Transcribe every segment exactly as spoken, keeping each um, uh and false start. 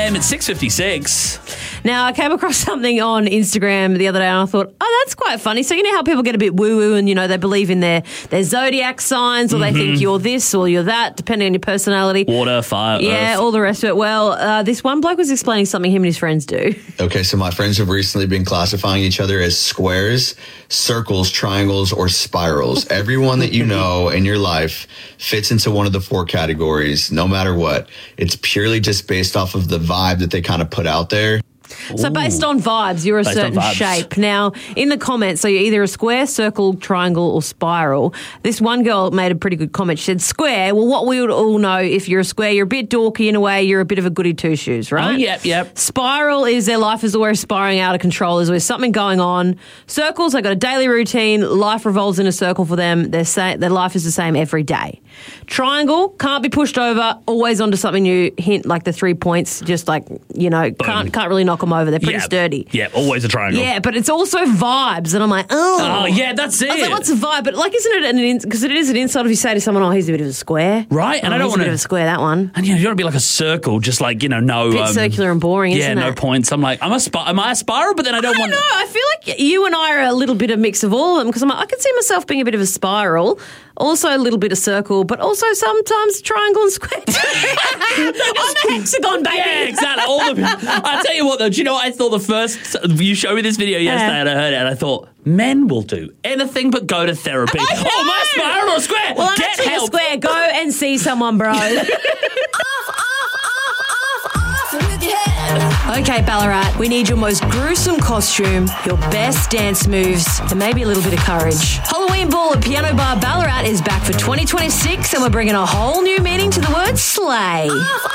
a.m. It's six fifty-six. Now, I came across something on Instagram the other day and I thought, oh, that's quite funny. So you know how people get a bit woo-woo and, you know, they believe in their, their zodiac signs or mm-hmm. they think you're this or you're that, depending on your personality. Water, fire, Yeah, earth. all the rest of it. Well, uh, this one bloke was explaining something him and his friends do. Okay, so my friends have recently been classifying each other as squares, circles, triangles, or spirals. Everyone that you know in your life fits into one of the four categories, no matter what. It's purely just based off of the vibe that they kind of put out there. So based on vibes, you're a Based certain shape. Now, in the comments, so you're either a square, circle, triangle, or spiral. This one girl made a pretty good comment. She said, square, well, what we would all know, if you're a square, you're a bit dorky in a way, you're a bit of a goody two-shoes, right? Oh, yep, yep. Spiral is their life is always spiraling out of control. There's always something going on. Circles, they've got a daily routine. Life revolves in a circle for them. Their, sa- their life is the same every day. Triangle, can't be pushed over, always onto something new. Hint, like the three points, just like, you know, can't, can't really knock them over. They're pretty yep. sturdy. Yeah, always a triangle. Yeah, but it's also vibes. And I'm like, oh. Oh, yeah, that's it. I was like, what's a vibe? But like, isn't it an, because it is an insult if you say to someone, oh, he's a bit of a square. Right, and oh, I don't he's want a bit to. of a square, that one. And you know, you want to be like a circle, just like, you know, no. A bit um, circular and boring, yeah, isn't it? no points. I'm like, I'm a spi- am I a spiral? But then I don't I want don't know. I feel like you and I are a little bit of mix of all of them because I'm like, I can see myself being a bit of a spiral, also a little bit of circle, but also sometimes triangle and square. I'm a hexagon, baby. Yeah, exactly. All the, I tell you what, though, do you know what I thought the first, you showed me this video yesterday Yeah. and I heard it and I thought, men will do anything but go to therapy. I know. Oh, am I a spiral or a square? Well, I'm Get actually help. a square. Go and see someone, bro. Okay, Ballarat, we need your most gruesome costume, your best dance moves, and maybe a little bit of courage. Halloween Ball at Piano Bar Ballarat is back for twenty twenty-six, and we're bringing a whole new meaning to the word slay.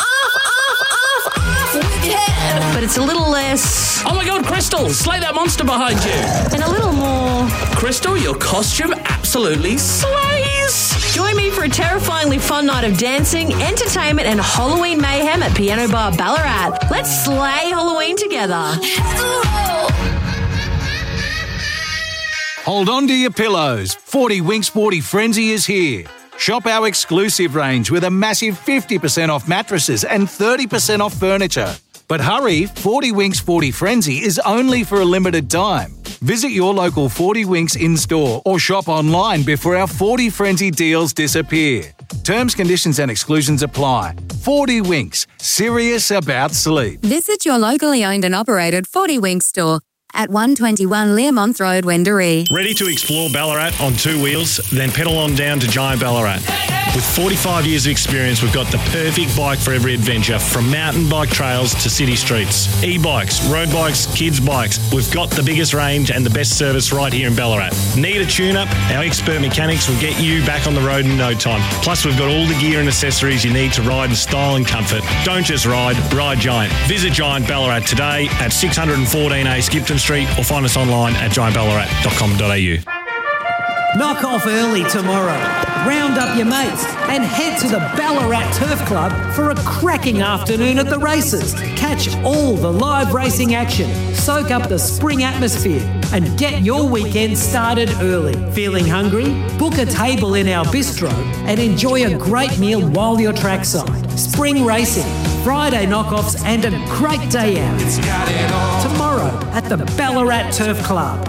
But it's a little less... Oh my God, Crystal, slay that monster behind you. and a little more... Crystal, your costume absolutely slays. Join me for a terrifyingly fun night of dancing, entertainment, and Halloween mayhem at Piano Bar Ballarat. Let's slay Halloween together. Hold on to your pillows. forty Winks forty Frenzy is here. Shop our exclusive range with a massive fifty percent off mattresses and thirty percent off furniture. But hurry, forty Winks forty Frenzy is only for a limited time. Visit your local forty Winks in-store or shop online before our forty Frenzy deals disappear. Terms, conditions and exclusions apply. forty Winks, serious about sleep. Visit your locally owned and operated forty Winks store at one twenty-one Learmonth Road, Wendouree. Ready to explore Ballarat on two wheels? Then pedal on down to Giant Ballarat. With forty-five years of experience, we've got the perfect bike for every adventure, from mountain bike trails to city streets. E-bikes, road bikes, kids' bikes. We've got the biggest range and the best service right here in Ballarat. Need a tune-up? Our expert mechanics will get you back on the road in no time. Plus, we've got all the gear and accessories you need to ride in style and comfort. Don't just ride, ride Giant. Visit Giant Ballarat today at six fourteen A Skipton Street or find us online at giant ballarat dot com dot a u. Knock off early tomorrow. Round up your mates and head to the Ballarat Turf Club for a cracking afternoon at the races. Catch all the live racing action, soak up the spring atmosphere and get your weekend started early. Feeling hungry? Book a table in our bistro and enjoy a great meal while you're trackside. Spring racing, Friday knockoffs and a great day out. Tomorrow at the Ballarat Turf Club.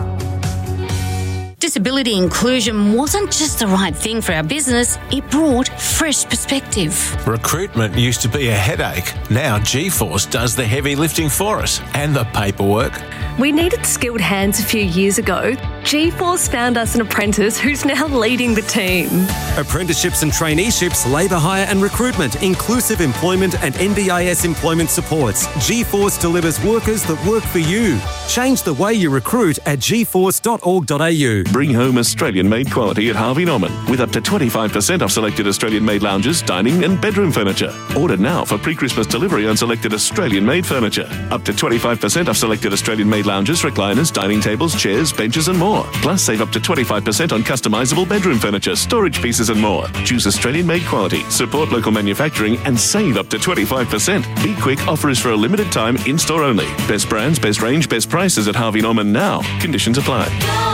Disability inclusion wasn't just the right thing for our business, it brought fresh perspective. Recruitment used to be a headache. Now G-Force does the heavy lifting for us and the paperwork. We needed skilled hands a few years ago. G-Force found us an apprentice who's now leading the team. Apprenticeships and traineeships, labour hire and recruitment, inclusive employment and N D I S employment supports. G-Force delivers workers that work for you. Change the way you recruit at g force dot org dot a u. Bring home Australian-made quality at Harvey Norman with up to twenty-five percent off selected Australian-made lounges, dining and bedroom furniture. Order now for pre-Christmas delivery on selected Australian-made furniture. Up to twenty-five percent off selected Australian-made lounges, recliners, dining tables, chairs, benches and more. more. Plus, save up to twenty-five percent on customisable bedroom furniture, storage pieces and more. Choose Australian-made quality, support local manufacturing and save up to twenty-five percent. Be quick, offer is for a limited time, in-store only. Best brands, best range, best prices at Harvey Norman now. Conditions apply.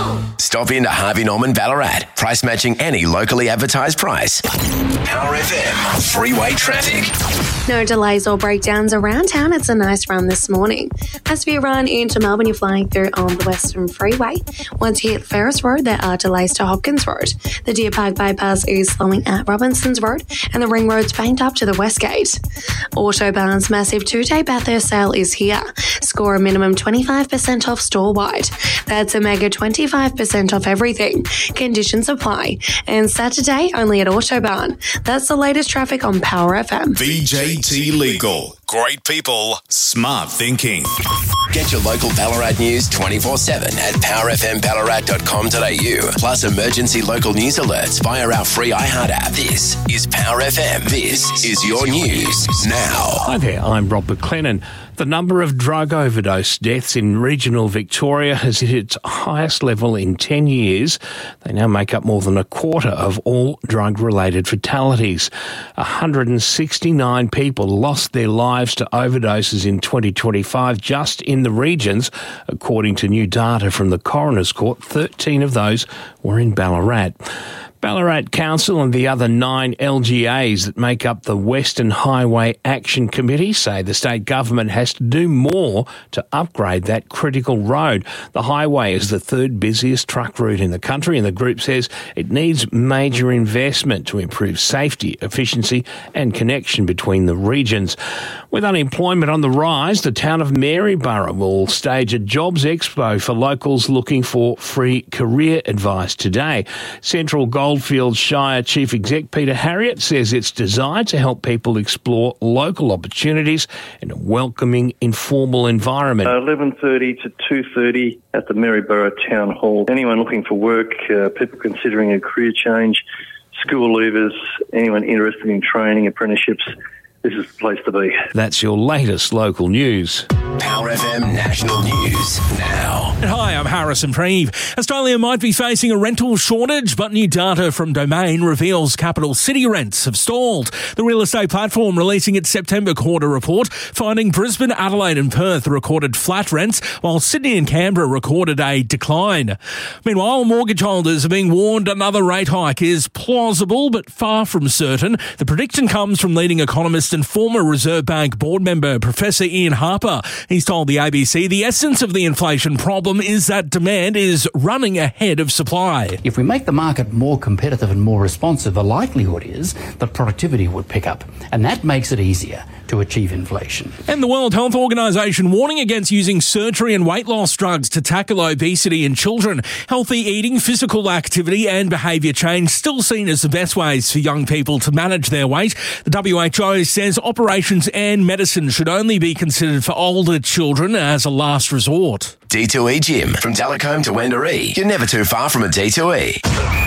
Stop into Harvey Norman Ballarat. Price matching any locally advertised price. Power F M. Freeway traffic. No delays or breakdowns around town. It's a nice run this morning. As for your run into Melbourne, you're flying through on the Western Freeway. Once you hit Ferris Road, there are delays to Hopkins Road. The Deer Park bypass is slowing at Robinson's Road, and the Ring Road's banked up to the West Gate. Autobarn's massive two-day Bathurst sale is here. Score a minimum twenty-five percent off store-wide. That's a mega twenty-five percent off everything. Conditions apply. And Saturday, only at Autobarn. That's the latest traffic on Power F M. V J T Legal. Great people, smart thinking. Get your local Ballarat news twenty-four seven at power f m ballarat dot com dot a u. Plus emergency local news alerts via our free iHeart app. This is Power F M. This is your news now. Hi there, I'm Rob McLennan. The number of drug overdose deaths in regional Victoria has hit its highest level in ten years. They now make up more than a quarter of all drug-related fatalities. one hundred sixty-nine people lost their lives to overdoses in twenty twenty-five just in the regions. According to new data from the Coroner's Court, thirteen of those were in Ballarat. Ballarat Council and the other nine L G As that make up the Western Highway Action Committee say the state government has to do more to upgrade that critical road. The highway is the third busiest truck route in the country, and the group says it needs major investment to improve safety, efficiency and connection between the regions. With unemployment on the rise, the town of Maryborough will stage a jobs expo for locals looking for free career advice today. Central Goldfields Shire Chief Exec Peter Harriott says it's designed to help people explore local opportunities in a welcoming, informal environment. Uh, eleven thirty to two thirty at the Maryborough Town Hall. Anyone looking for work, uh, people considering a career change, school leavers, anyone interested in training, apprenticeships, this is the place to be. That's your latest local news. Power F M National News now. Hi, I'm Harrison Preeve. Australia might be facing a rental shortage, but new data from Domain reveals capital city rents have stalled. The real estate platform releasing its September quarter report, finding Brisbane, Adelaide and Perth recorded flat rents, while Sydney and Canberra recorded a decline. Meanwhile, mortgage holders are being warned another rate hike is plausible, but far from certain. The prediction comes from leading economist and former Reserve Bank board member Professor Ian Harper. He's told the A B C the essence of the inflation problem is that demand is running ahead of supply. If we make the market more competitive and more responsive, the likelihood is that productivity would pick up, and that makes it easier to achieve inflation. And the World Health Organization warning against using surgery and weight loss drugs to tackle obesity in children. Healthy eating, physical activity and behaviour change still seen as the best ways for young people to manage their weight. The W H O says operations and medicine should only be considered for older children as a last resort. D two E Gym. From Delacombe to Wendouree. You're never too far from a D two E.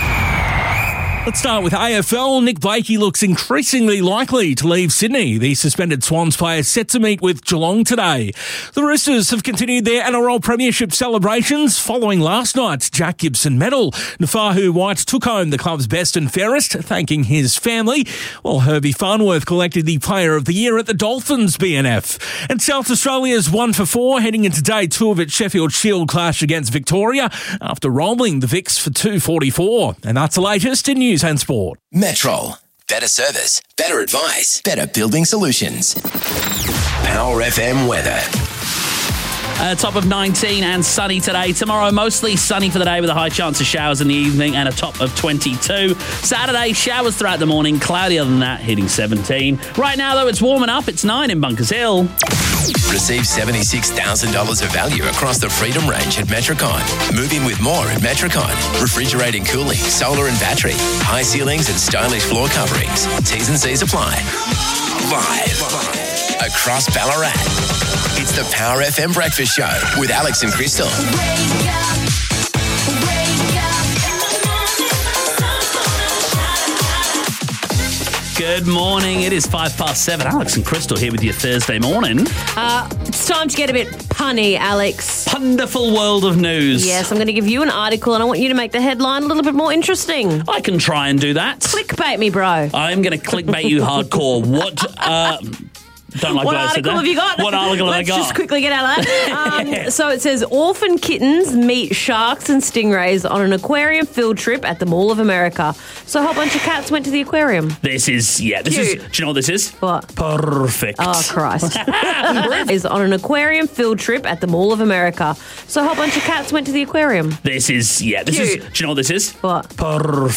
Let's start with A F L. Nick Blakey looks increasingly likely to leave Sydney. The suspended Swans player set to meet with Geelong today. The Roosters have continued their N R L Premiership celebrations following last night's Jack Gibson medal. Nafahu White took home the club's best and fairest, thanking his family, while Herbie Farnworth collected the Player of the Year at the Dolphins B N F. And South Australia's one for four heading into day two of its Sheffield Shield clash against Victoria after rolling the Vicks for two forty-four. And that's the latest in news and sport. Metrol. Better service, better advice, better building solutions. Power F M weather. Uh, top of nineteen and sunny today. Tomorrow, mostly sunny for the day with a high chance of showers in the evening and a top of twenty-two. Saturday, showers throughout the morning. Cloudy other than that, hitting seventeen. Right now, though, it's warming up. It's nine in Bunkers Hill. Receive seventy-six thousand dollars of value across the Freedom range at Metricon. Move in with more at Metricon. Refrigerating, cooling, solar and battery, high ceilings and stylish floor coverings. T's and C's apply. Live across Ballarat. It's the Power F M Breakfast Show with Alex and Crystal. Good morning. It is five past seven. Alex and Crystal here with you Thursday morning. Uh, it's time to get a bit punny, Alex. Wonderful world of news. Yes, I'm going to give you an article and I want you to make the headline a little bit more interesting. I can try and do that. Clickbait me, bro. I'm going to clickbait you hardcore. What... Uh, Don't like what what I said article there. have you got? What article have I Let's got? just quickly get out of that. Um, so it says orphan kittens meet sharks and stingrays on an aquarium field trip at the Mall of America. So a whole bunch of cats went to the aquarium. This is, yeah, this Cute. is, do you know what this is? What? Perfect. Oh, Christ. Is on an aquarium field trip at the Mall of America. So a whole bunch of cats went to the aquarium. This is, yeah, this Cute. is, do you know what this is? What? Perfect.